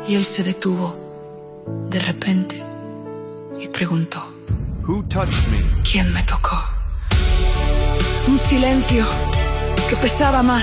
Y él se detuvo de repente y preguntó: Who touched me? ¿Quién me tocó? Un silencio que pesaba más